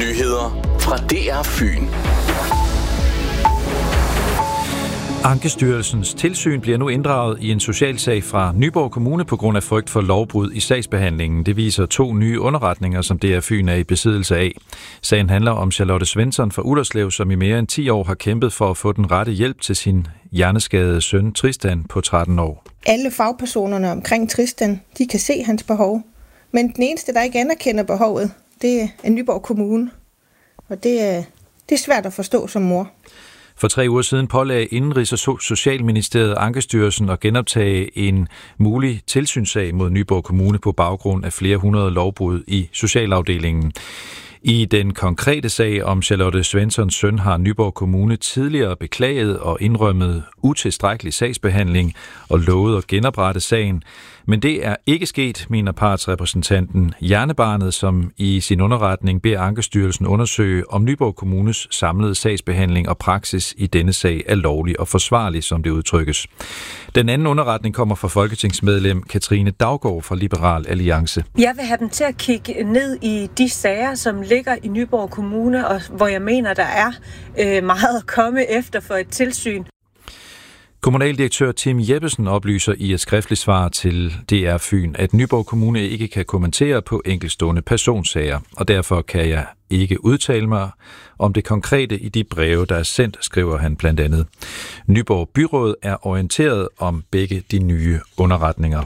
Nyheder fra DR Fyn. Ankestyrelsens tilsyn bliver nu inddraget i en socialsag fra Nyborg Kommune på grund af frygt for lovbrud i sagsbehandlingen. Det viser 2 nye underretninger, som DR Fyn er i besiddelse af. Sagen handler om Charlotte Svensson fra Utterslev, som i mere end 10 år har kæmpet for at få den rette hjælp til sin hjerneskadede søn Tristan på 13 år. Alle fagpersonerne omkring Tristan, de kan se hans behov. Men den eneste, der ikke anerkender behovet, det er Nyborg Kommune. Og det er svært at forstå som mor. For 3 uger siden pålagde Indenrigs- og Socialministeriet Ankestyrelsen at genoptage en mulig tilsynssag mod Nyborg Kommune på baggrund af flere hundrede lovbrud i socialafdelingen. I den konkrete sag om Charlotte Svenssons søn har Nyborg Kommune tidligere beklaget og indrømmet utilstrækkelig sagsbehandling og lovet at genoprette sagen. Men det er ikke sket, mener partsrepræsentanten Hjernebarnet, som i sin underretning beder Ankestyrelsen undersøge, om Nyborg Kommunes samlede sagsbehandling og praksis i denne sag er lovlig og forsvarlig, som det udtrykkes. Den anden underretning kommer fra folketingsmedlem Katrine Daugaard fra Liberal Alliance. Jeg vil have dem til at kigge ned i de sager, som ligger i Nyborg Kommune, og hvor jeg mener, der er meget at komme efter for et tilsyn. Kommunaldirektør Tim Jeppesen oplyser i et skriftligt svar til DR Fyn, at Nyborg Kommune ikke kan kommentere på enkeltstående personsager, og derfor kan jeg ikke udtale mig om det konkrete i de breve, der er sendt, skriver han blandt andet. Nyborg Byråd er orienteret om begge de nye underretninger.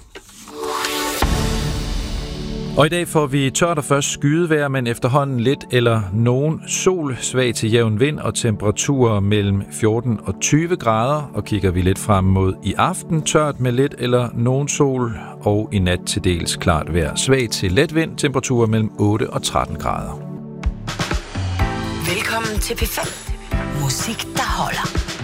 Og i dag får vi tørt og først skydevejr, men efterhånden lidt eller nogen sol, svag til jævn vind og temperaturer mellem 14 og 20 grader. Og kigger vi lidt frem mod i aften, tørt med lidt eller nogen sol, og i nat til dels klart vejr. Svag til let vind, temperaturer mellem 8 og 13 grader. Velkommen til P5. Musik, der holder.